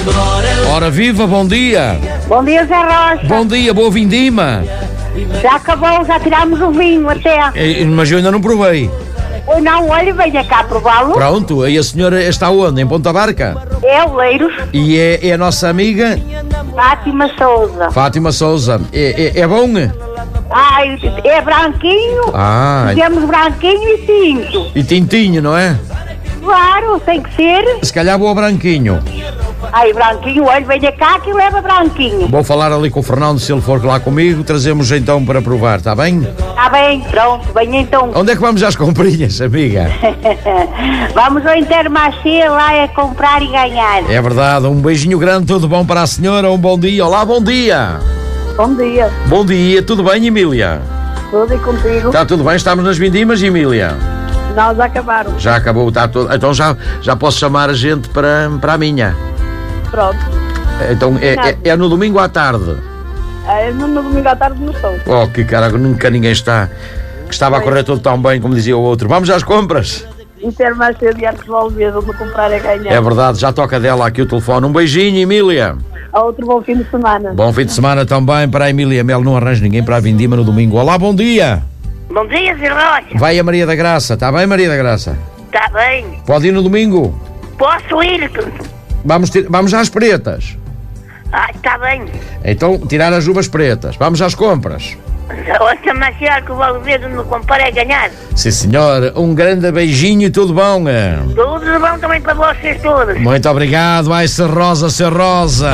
Ora viva, bom dia. Bom dia, Zé Rocha. Bom dia, boa vindima. Já acabou, já tirámos o vinho até. Mas eu ainda não provei. Pois não, olha, venha cá prová-lo. Pronto, aí a senhora está onde? Em Ponta Barca? É o Leiros. E é a nossa amiga Fátima Souza. Fátima Souza. É bom? Ai, é branquinho. Temos branquinho e tinto. E tintinho, não é? Claro, tem que ser. Se calhar vou ao branquinho. Ai, branquinho, olha, venha cá que leva branquinho. Vou falar ali com o Fernando, se ele for lá comigo, trazemos então para provar, está bem? Está bem, pronto, venha então. Onde é que vamos às comprinhas, amiga? Vamos ao Intermarché lá a comprar e ganhar. É verdade, um beijinho grande, tudo bom para a senhora, um bom dia. Olá, bom dia. Bom dia. Bom dia, tudo bem, Emília? Tudo e contigo? Está tudo bem, estamos nas vindimas, Emília? Não, já acabaram. Já acabou, está tudo. Então já posso chamar a gente para a minha. Pronto. Então é no domingo à tarde. No domingo à tarde não estou. Oh, que cara, nunca ninguém está. Que estava a correr tudo tão bem, como dizia o outro. Vamos às compras. Intermarché de Arcos Valverde, onde comprar e ganhar. É verdade, já toca dela aqui o telefone. Um beijinho, Emília. Outro bom fim de semana. Bom fim de semana também para a Emília Melo. Não arranja ninguém para a vindima no domingo. Olá, bom dia. Bom dia, Zé Rocha. Vai a Maria da Graça. Está bem, Maria da Graça? Está bem. Pode ir no domingo? Posso ir? Vamos às pretas. Está bem. Então, tirar as uvas pretas. Vamos às compras. Ouça, mas que o Valverde me compara a ganhar. Sim, senhor. Um grande beijinho e tudo bom. Tudo bom também para vocês todos. Muito obrigado. Vai ser Rosa, ser Rosa.